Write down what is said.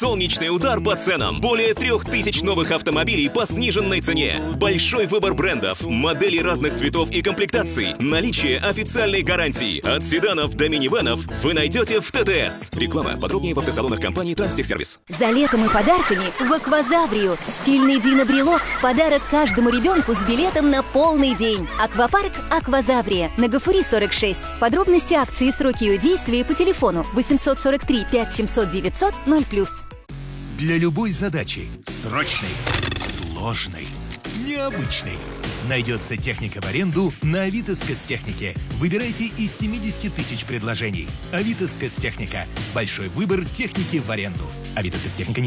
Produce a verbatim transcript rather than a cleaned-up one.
Солнечный удар по ценам. Более трех тысяч новых автомобилей по сниженной цене. Большой выбор брендов, моделей разных цветов и комплектаций. Наличие официальной гарантии. От седанов до минивэнов вы найдете в ТТС. Реклама подробнее в автосалонах компании Транстехсервис. За летом и подарками в Аквазаврию. Стильный Дина-брелок в подарок каждому ребенку с билетом на полный день. Аквапарк Аквазаврия. На Гафури сорок шесть. Подробности акции и сроки ее действия по телефону восемьсот сорок три пять семьсот девятьсот ноль плюс. Для любой задачи срочной, сложной, необычной найдется техника в аренду на Авито Спецтехнике. Выбирайте из семидесяти тысяч предложений. Авито Спецтехника. Большой выбор техники в аренду. Авито Спецтехника.